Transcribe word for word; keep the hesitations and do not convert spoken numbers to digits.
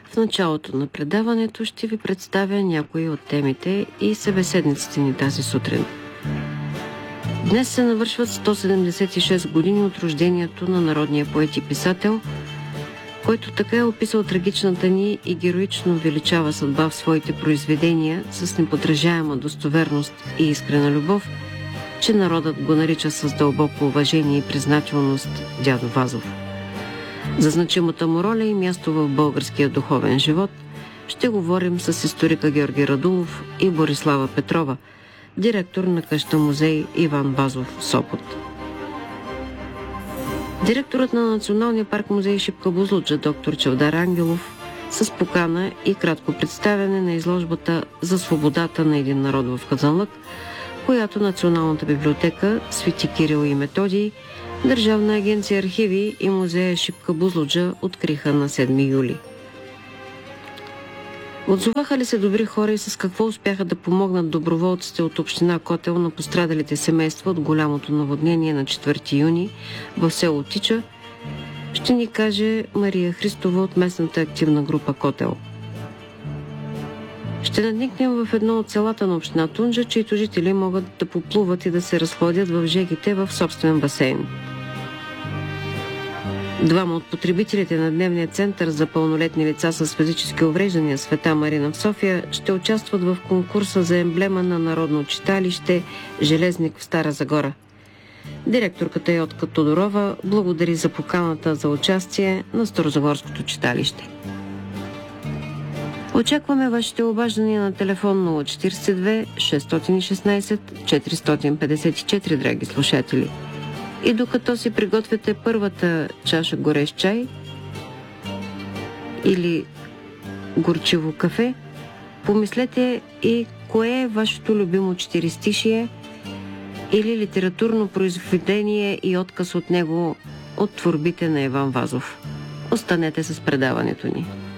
В началото на предаването ще ви представя някои от темите и събеседниците ни тази сутрин. Днес се навършват сто седемдесет и шест години от рождението на народния поет и писател, който така е описал трагичната ни и героично величава съдба в своите произведения с неподражаема достоверност и искрена любов, че народът го нарича с дълбоко уважение и признателност дядо Вазов. За значимата му роля и място в българския духовен живот ще говорим с историка Георги Радулов и Борислава Петрова, директор на къща музей Иван Вазов в Сопот. Директорът на Националния парк музей Шипка Бузлуджа доктор Чавдар Ангелов с покана и кратко представяне на изложбата за свободата на един народ в Казанлък, която Националната библиотека Свети Кирил и Методий, Държавна агенция архиви и музея Шипка Бузлуджа откриха на седми юли. Отзоваха ли се добри хора и с какво успяха да помогнат доброволците от община Котел на пострадалите семейства от голямото наводнение на четвърти юни в село Тича, ще ни каже Мария Христова от местната активна група Котел. Ще надникнем в едно от селата на община Тунджа, чието жители могат да поплуват и да се разходят в жегите в собствен басейн. Двама от потребителите на дневния център за пълнолетни лица с физически увреждания Света Марина в София ще участват в конкурса за емблема на Народно читалище Железник в Стара Загора. Директорката Йотка Тодорова благодари за поканата за участие на Старозагорското читалище. Очакваме вашите обаждания на телефон нула четирийсет и две шестстотин и шестнадесет четиристотин петдесет и четири, драги слушатели. И докато си приготвяте първата чаша горещ чай или горчиво кафе, помислете и кое е вашето любимо четиристишие или литературно произведение и отказ от него от творбите на Иван Вазов. Останете с предаването ни.